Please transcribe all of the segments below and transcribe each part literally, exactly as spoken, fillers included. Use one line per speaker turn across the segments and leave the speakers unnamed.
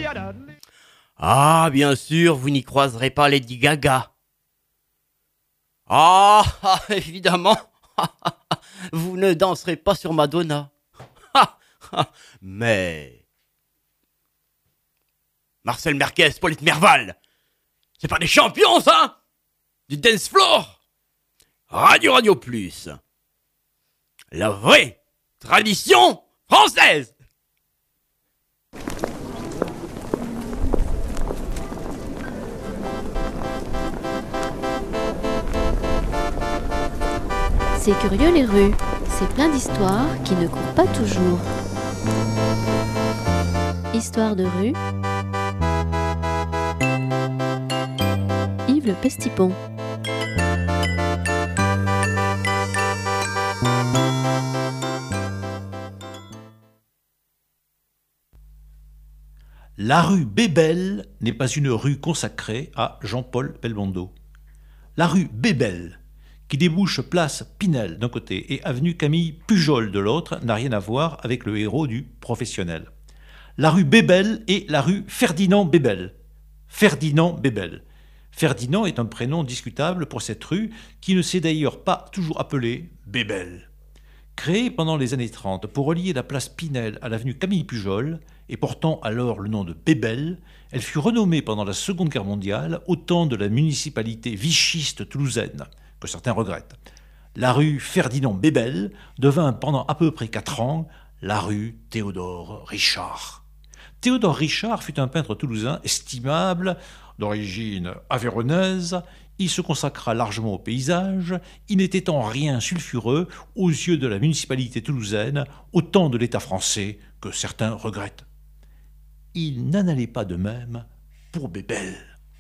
Ah, bien sûr, vous n'y croiserez pas Lady Gaga. Ah, ah, évidemment, vous ne danserez pas sur Madonna. Mais Marcel Merquez, Paulette Merval, c'est pas des champions, ça, du dance floor. Radio Radio Plus, la vraie tradition française.
C'est curieux les rues, c'est plein d'histoires qui ne courent pas toujours. Histoire de rue, Yves Le Pestipon.
La rue Bébel n'est pas une rue consacrée à Jean-Paul Belmondo. La rue Bébel, qui débouche place Pinel d'un côté et avenue Camille Pujol de l'autre, n'a rien à voir avec le héros du Professionnel. La rue Bébel est la rue Ferdinand Bébel. Ferdinand Bébel. Ferdinand est un prénom discutable pour cette rue qui ne s'est d'ailleurs pas toujours appelée Bébel. Créée pendant les années trente pour relier la place Pinel à l'avenue Camille Pujol et portant alors le nom de Bébel, elle fut renommée pendant la Seconde Guerre mondiale au temps de la municipalité vichiste toulousaine, que certains regrettent. La rue Ferdinand Bébel devint pendant à peu près quatre ans la rue Théodore Richard. Théodore Richard fut un peintre toulousain estimable, d'origine aveyronnaise. Il se consacra largement au paysage. Il n'était en rien sulfureux aux yeux de la municipalité toulousaine, au temps de l'État français, que certains regrettent. Il n'en allait pas de même pour Bébel,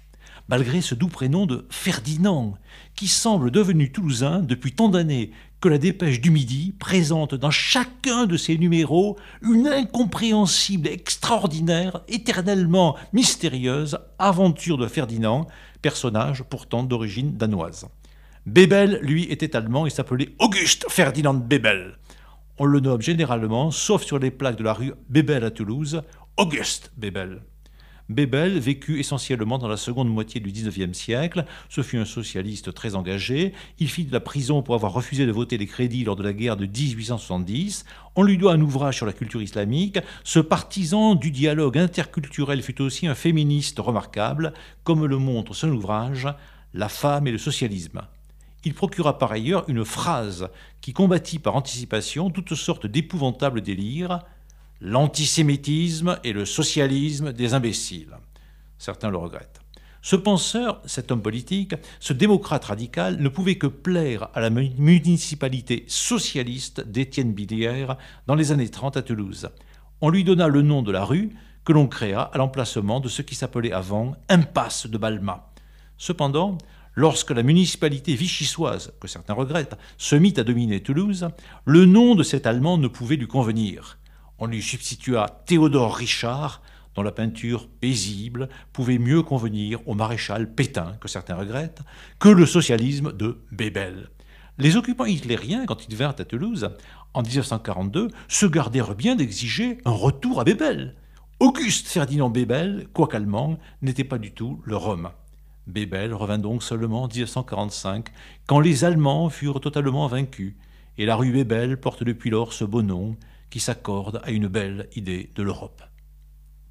malgré ce doux prénom de Ferdinand, qui semble devenu toulousain depuis tant d'années que la Dépêche du Midi présente dans chacun de ses numéros une incompréhensible, extraordinaire, éternellement mystérieuse aventure de Ferdinand, personnage pourtant d'origine danoise. Bébel, lui, était allemand et s'appelait Auguste Ferdinand Bébel. On le nomme généralement, sauf sur les plaques de la rue Bébel à Toulouse, Auguste Bébel. Bébel vécut essentiellement dans la seconde moitié du dix-neuvième siècle. Ce fut un socialiste très engagé. Il fit de la prison pour avoir refusé de voter les crédits lors de la guerre de dix-huit cent soixante-dix. On lui doit un ouvrage sur la culture islamique. Ce partisan du dialogue interculturel fut aussi un féministe remarquable, comme le montre son ouvrage « La femme et le socialisme ». Il procura par ailleurs une phrase qui combattit par anticipation toutes sortes d'épouvantables délires – l'antisémitisme et le socialisme des imbéciles. Certains le regrettent. Ce penseur, cet homme politique, ce démocrate radical, ne pouvait que plaire à la municipalité socialiste d'Étienne Billière dans les années trente à Toulouse. On lui donna le nom de la rue que l'on créa à l'emplacement de ce qui s'appelait avant Impasse de Balma. Cependant, lorsque la municipalité vichysoise, que certains regrettent, se mit à dominer Toulouse, le nom de cet Allemand ne pouvait lui convenir. On lui substitua Théodore Richard, dont la peinture paisible pouvait mieux convenir au maréchal Pétain, que certains regrettent, que le socialisme de Bébel. Les occupants hitlériens, quand ils vinrent à Toulouse, en dix-neuf cent quarante-deux, se gardèrent bien d'exiger un retour à Bébel. Auguste Ferdinand Bébel, quoiqu'allemand, n'était pas du tout leur homme. Bébel revint donc seulement en dix-neuf cent quarante-cinq, quand les Allemands furent totalement vaincus, et la rue Bébel porte depuis lors ce beau nom, qui s'accorde à une belle idée de l'Europe.